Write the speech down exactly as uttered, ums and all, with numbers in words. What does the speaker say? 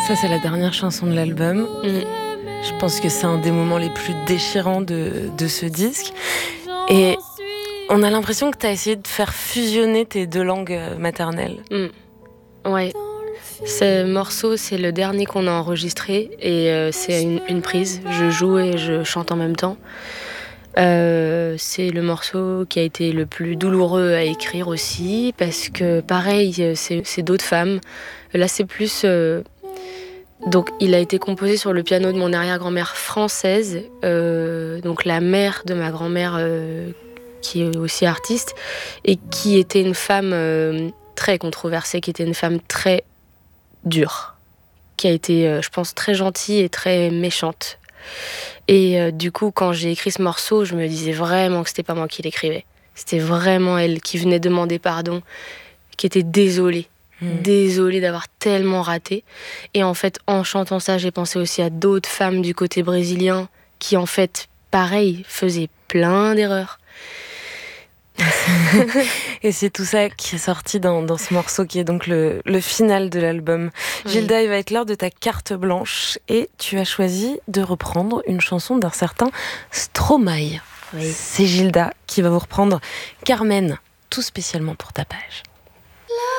Ça, c'est la dernière chanson de l'album. Mm. Je pense que c'est un des moments les plus déchirants de, de ce disque. Et on a l'impression que tu as essayé de faire fusionner tes deux langues maternelles. Mm. Ouais. Ce morceau, c'est le dernier qu'on a enregistré et euh, c'est une, une prise. Je joue et je chante en même temps. Euh, c'est le morceau qui a été le plus douloureux à écrire aussi parce que pareil, c'est, c'est d'autres femmes. Là, c'est plus... Euh, Donc, il a été composé sur le piano de mon arrière-grand-mère française, euh, donc la mère de ma grand-mère, euh, qui est aussi artiste, et qui était une femme euh, très controversée, qui était une femme très dure, qui a été, euh, je pense, très gentille et très méchante. Et euh, du coup, quand j'ai écrit ce morceau, je me disais vraiment que c'était pas moi qui l'écrivais. C'était vraiment elle qui venait demander pardon, qui était désolée. Désolée d'avoir tellement raté. Et en fait, en chantant ça, j'ai pensé aussi à d'autres femmes du côté brésilien qui, en fait, pareil, faisaient plein d'erreurs. Et c'est tout ça qui est sorti dans, dans ce morceau qui est donc le, le final de l'album. Oui. Gilda, il va être l'heure de ta carte blanche et tu as choisi de reprendre une chanson d'un certain Stromae. Oui. C'est Gilda qui va vous reprendre Carmen, tout spécialement pour ta page.